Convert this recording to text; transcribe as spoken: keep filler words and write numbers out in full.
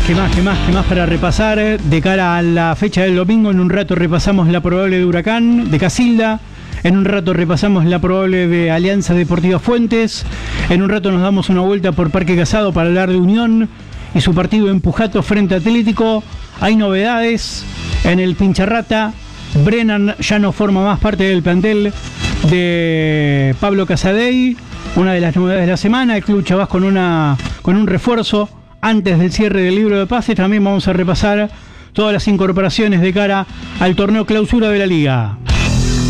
¿Qué más, qué más, qué más para repasar? De cara a la fecha del domingo, en un rato repasamos la probable de Huracán, de Casilda. En un rato repasamos la probable de Alianza Deportiva Fuentes. En un rato nos damos una vuelta por Parque Casado para hablar de Unión y su partido en Pujato frente a Atlético. Hay novedades en el Pincharrata. Brennan ya no forma más parte del plantel de Pablo Casadei. Una de las novedades de la semana. El Club Chavás con, una, con un refuerzo antes del cierre del libro de pases. También vamos a repasar todas las incorporaciones de cara al torneo clausura de la Liga.